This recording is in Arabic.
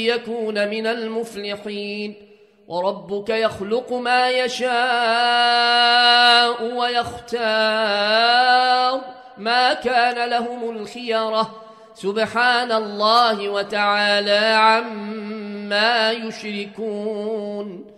يكون من المفلحين وربك يخلق ما يشاء ويختار ما كان لهم الخيرة سبحان الله وتعالى عما يشركون